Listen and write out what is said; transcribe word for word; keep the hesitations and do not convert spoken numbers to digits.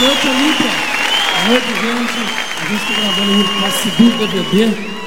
noite, Olímpia. Boa noite, gente. A gente está gravando o nosso segundo D V D.